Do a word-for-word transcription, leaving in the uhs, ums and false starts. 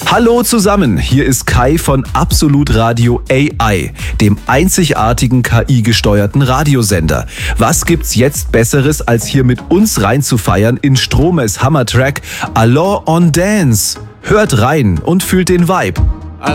Hallo zusammen, hier ist Kai von Absolut Radio A I, dem einzigartigen K I-gesteuerten Radiosender. Was gibt's jetzt Besseres, als hier mit uns reinzufeiern in Stromes Hammertrack Allons on Dance? Hört rein und fühlt den Vibe.